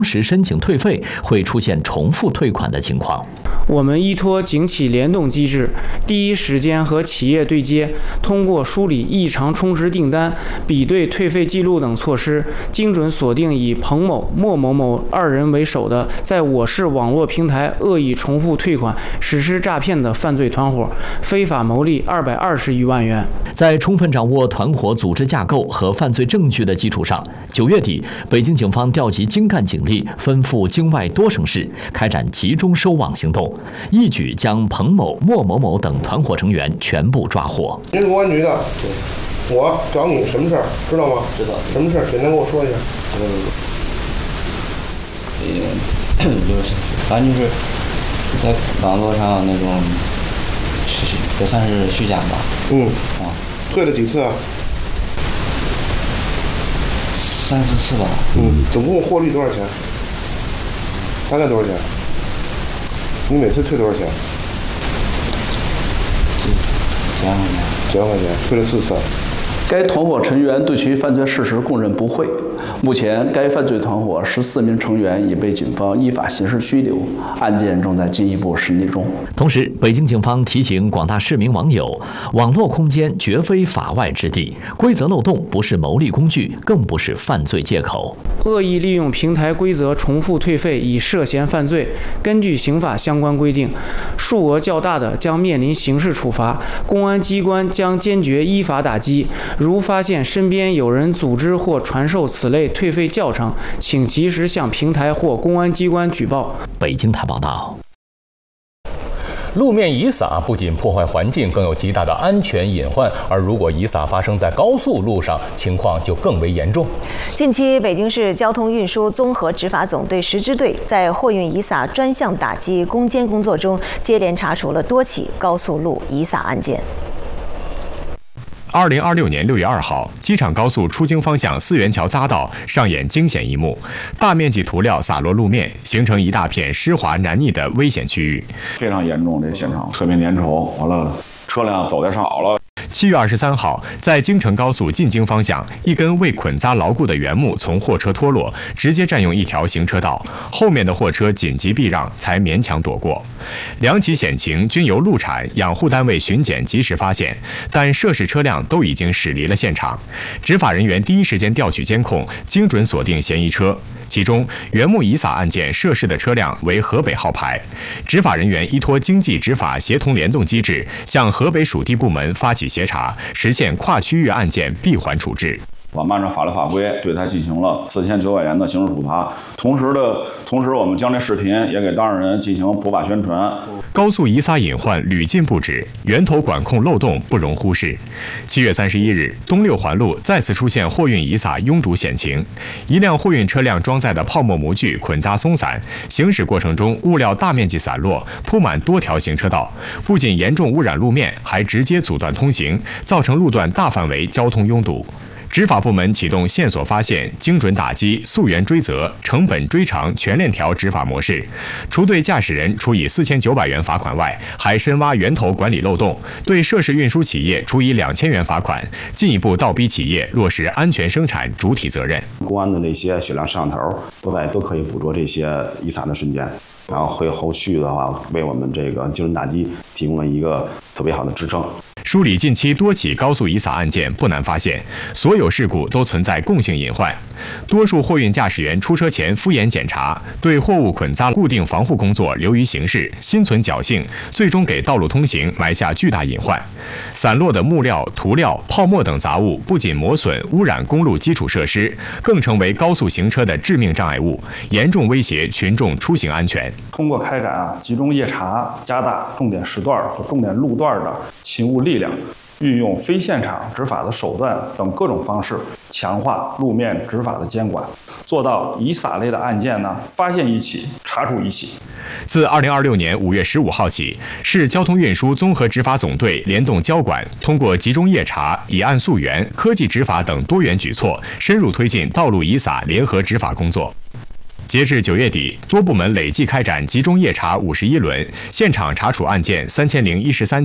时申请退费会出现重复退款的情况。 我们依托警企联动机制，第一时间和企业对接，通过梳理异常充值订单、比对退费记录等措施，精准锁定以彭某、莫某某2人为首的在我市网络平台恶意重复退款、实施诈骗的犯罪团伙，非法牟利220余万元。 在充分掌握团伙组织架构和犯罪证据的基础上，9月底，北京警方调集精干警力，奔赴境外多省市，开展集中收网行动，一举将彭某、莫某某等团伙成员全部抓获。 您是公安局的，我找你什么事儿？知道吗？ 知道。 什么事儿？简单跟我说一下。 就是反正就是在网络上那种，也算是虚假吧。 退了几次啊 ？3、4次吧。 总共获利多少钱？大概多少钱？你每次退多少钱 ？9万块钱。 9万块钱，退了4次。 该团伙成员对其犯罪事实供认不讳。目前，该犯罪团伙14名成员已被警方依法刑事拘留，案件正在进一步审理中。 同时，北京警方提醒广大市民网友，网络空间绝非法外之地，规则漏洞不是牟利工具，更不是犯罪借口。 恶意利用平台规则重复退费已涉嫌犯罪，根据刑法相关规定，数额较大的将面临刑事处罚，公安机关将坚决依法打击。如发现身边有人组织或传授此类退费教程，请及时向平台或公安机关举报。 北京台报道。 路面遗撒不仅破坏环境，更有极大的安全隐患。而如果遗撒发生在高速路上，情况就更为严重。 近期，北京市交通运输综合执法总队10支队在货运遗撒专项打击攻坚工作中，接连查处了多起高速路遗撒案件。 2026年6月2号，机场高速出京方向四元桥匝道上演惊险一幕，大面积涂料洒落路面，形成一大片湿滑难逆的危险区域， 非常严重。这现场特别粘稠，完了车辆走在上好了。 7月23号，在京承高速进京方向，一根未捆扎牢固的原木从货车脱落，直接占用一条行车道，后面的货车紧急避让，才勉强躲过。2起险情均由路产养护单位巡检及时发现，但涉事车辆都已经驶离了现场。执法人员第一时间调取监控，精准锁定嫌疑车。其中，原木遗撒案件涉事的车辆为河北号牌。执法人员依托经济执法协同联动机制，向河北属地部门发起协查，实现跨区域案件闭环处置。 我们按照法律法规对他进行了4900元的刑事处罚，同时我们将这视频也给当事人进行普法宣传。 高速遗撒隐患屡禁不止，源头管控漏洞不容忽视。7月31日，东6环路再次出现货运遗撒拥堵险情，一辆货运车辆装载的泡沫模具捆扎松散，行驶过程中物料大面积散落，铺满多条行车道，不仅严重污染路面，还直接阻断通行，造成路段大范围交通拥堵。执法部门启动线索发现、精准打击、溯源追责、成本追偿全链条执法模式，除对驾驶人处以4900元罚款外，还深挖源头管理漏洞，对涉事运输企业处以2000元罚款，进一步倒逼企业落实安全生产主体责任。 公安的那些血量摄像头都可以捕捉这些遗撒的瞬间，然后后续的话为我们这个精准打击提供了一个特别好的支撑。 梳理近期多起高速遗撒案件，不难发现，所有事故都存在共性隐患。多数货运驾驶员出车前敷衍检查，对货物捆扎固定防护工作流于形式，心存侥幸，最终给道路通行埋下巨大隐患。散落的木料、涂料、泡沫等杂物不仅磨损污染公路基础设施，更成为高速行车的致命障碍物，严重威胁群众出行安全。 通过开展集中夜查，加大重点时段和重点路段的勤务力量，运用非现场执法的手段等各种方式，强化路面执法的监管，做到遗撒类的案件发现一起查处一起。 自2026年5月15号起，市交通运输综合执法总队联动交管，通过集中夜查、以案溯源、科技执法等多元举措，深入推进道路遗撒联合执法工作。截至9月底，多部门累计开展集中夜查51轮，现场查处案件3013